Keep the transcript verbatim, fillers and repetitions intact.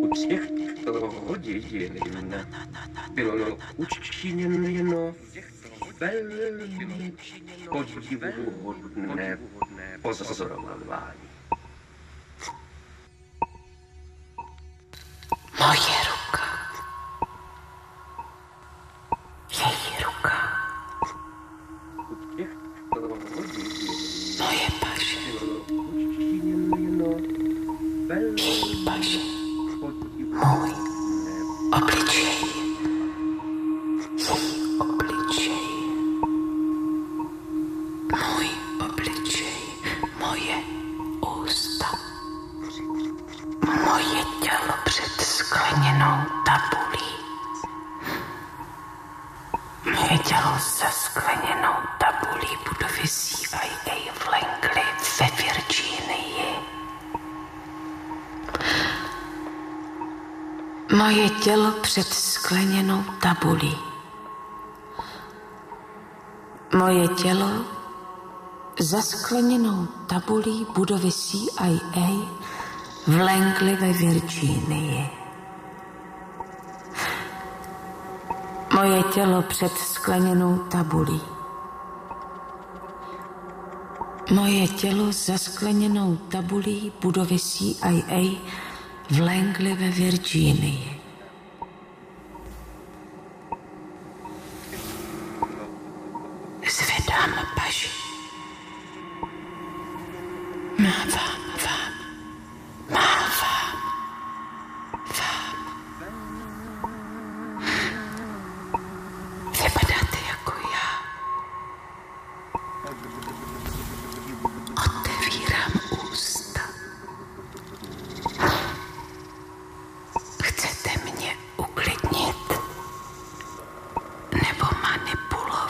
U těchto hodin bylo učiněno velmi podivuhodné pozorování. Moje ruka. Její ruka. U těchto hodin Moje paže. bylo učiněno velmi Její paže. podivuhodné Obličej. Její obličej. Můj obličej. Moje ústa. Moje tělo před skleněnou tabulí. Moje tělo za skleněnou tabulí budovy C I A v Langley ve Virginii. Moje tělo před skleněnou tabulí. Moje tělo za skleněnou tabulí budovy C I A v Langley ve Virginii. Moje tělo před skleněnou tabulí. Moje tělo za skleněnou tabulí budovy C I A v Langley ve Virginii.